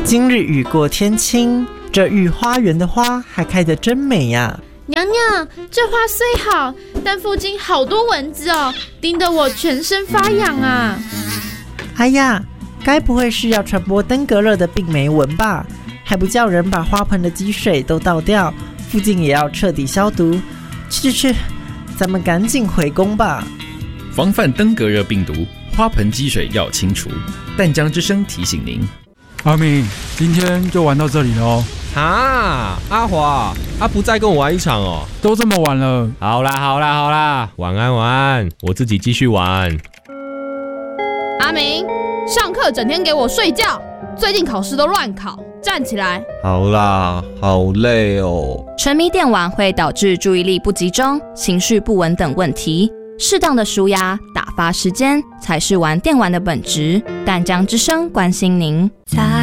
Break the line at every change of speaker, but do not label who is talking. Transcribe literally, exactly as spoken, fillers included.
今日雨过天晴，这御花园的花还开得真美呀！
娘娘，这花虽好，但附近好多蚊子哦，叮得我全身发痒啊！
哎呀，该不会是要传播登革热的病媒蚊吧？还不叫人把花盆的积水都倒掉，附近也要彻底消毒。去去去，咱们赶紧回宫吧。
防范登革热病毒，花盆积水要清除。淡江之声提醒您。
阿明，今天就玩到这里了哦。
啊，阿华，他不再跟我玩一场哦。
都这么晚了。
好啦好啦好啦，晚安晚安，我自己继续玩。
阿明，上课整天给我睡觉，最近考试都乱考，站起来。
好啦，好累哦。
沉迷电玩会导致注意力不集中、情绪不稳等问题。适当的抒压、打发时间，才是玩电玩的本质。淡江之声关心您。